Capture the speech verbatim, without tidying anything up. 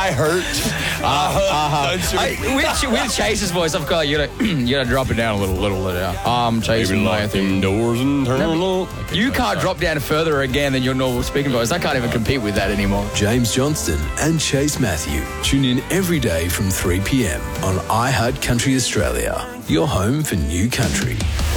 I hurt. Uh, Don't you? I, with, with Chase's voice, I've got you gotta you gotta drop it down a little, little bit. Um, Chase Maybe and lock Matthew. them doors and turn them No, on. You can't drop down further again than your normal speaking voice. I can't even compete with that anymore. James Johnston and Chase Matthew. Tune in every day from three p.m. on iHeart Country Australia, your home for new country.